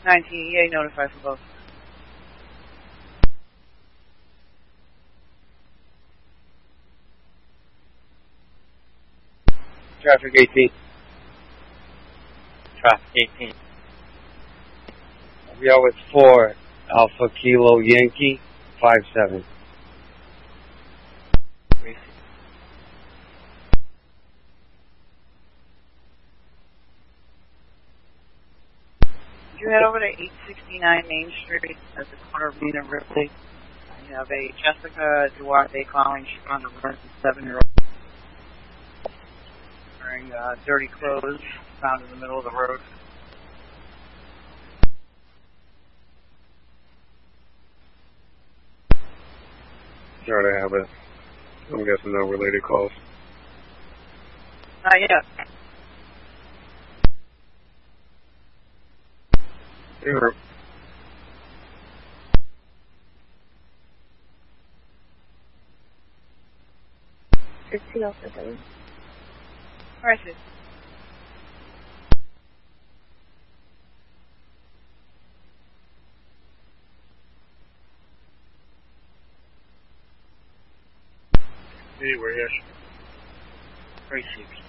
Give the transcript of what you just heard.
19 EA notified for both. Traffic 18. Traffic 18. We are with 4 Alpha Kilo Yankee 57. Could you head over to 869 Main Street at the corner of Main and Ripley? You have a Jessica Duarte calling. She's on the run, 7-year-old. Wearing dirty clothes, found in the middle of the road. Sure, they have it. I'm guessing no related calls. Not yet. Zero. Alright, sis. Anywhere, yes. 36.